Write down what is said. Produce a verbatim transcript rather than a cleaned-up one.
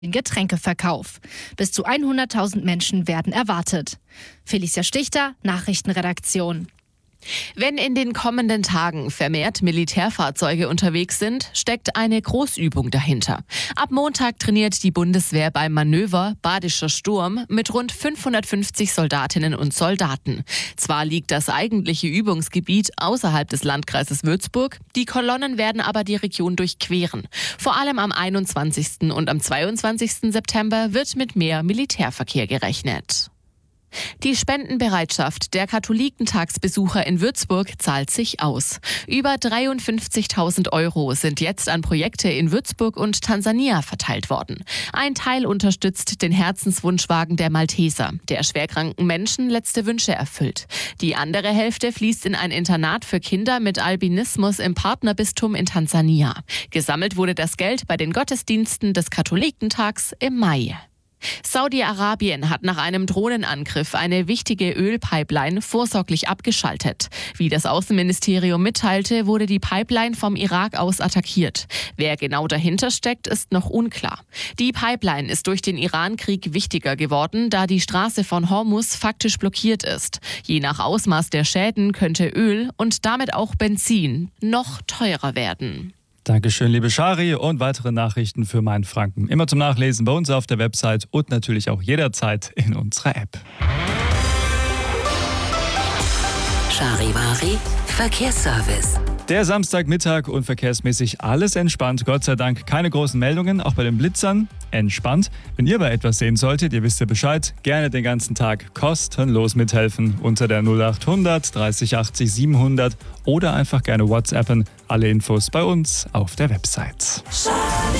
den Getränkeverkauf. Bis zu hunderttausend Menschen werden erwartet. Felicia Stichter, Nachrichtenredaktion. Wenn in den kommenden Tagen vermehrt Militärfahrzeuge unterwegs sind, steckt eine Großübung dahinter. Ab Montag trainiert die Bundeswehr beim Manöver Badischer Sturm mit rund fünfhundertfünfzig Soldatinnen und Soldaten. Zwar liegt das eigentliche Übungsgebiet außerhalb des Landkreises Würzburg, die Kolonnen werden aber die Region durchqueren. Vor allem am einundzwanzigsten und am zweiundzwanzigsten September wird mit mehr Militärverkehr gerechnet. Die Spendenbereitschaft der Katholikentagsbesucher in Würzburg zahlt sich aus. Über dreiundfünfzigtausend Euro sind jetzt an Projekte in Würzburg und Tansania verteilt worden. Ein Teil unterstützt den Herzenswunschwagen der Malteser, der schwerkranken Menschen letzte Wünsche erfüllt. Die andere Hälfte fließt in ein Internat für Kinder mit Albinismus im Partnerbistum in Tansania. Gesammelt wurde das Geld bei den Gottesdiensten des Katholikentags im Mai. Saudi-Arabien hat nach einem Drohnenangriff eine wichtige Ölpipeline vorsorglich abgeschaltet. Wie das Außenministerium mitteilte, wurde die Pipeline vom Irak aus attackiert. Wer genau dahinter steckt, ist noch unklar. Die Pipeline ist durch den Iran-Krieg wichtiger geworden, da die Straße von Hormuz faktisch blockiert ist. Je nach Ausmaß der Schäden könnte Öl und damit auch Benzin noch teurer werden. Dankeschön, liebe Shari, und weitere Nachrichten für Mainfranken immer zum Nachlesen bei uns auf der Website und natürlich auch jederzeit in unserer App. Charivari Verkehrsservice. Der Samstagmittag und verkehrsmäßig alles entspannt. Gott sei Dank keine großen Meldungen, auch bei den Blitzern entspannt. Wenn ihr bei etwas sehen solltet, ihr wisst ja Bescheid, gerne den ganzen Tag kostenlos mithelfen unter der null acht hundert dreißig achtzig siebenhundert oder einfach gerne WhatsAppen. Alle Infos bei uns auf der Website.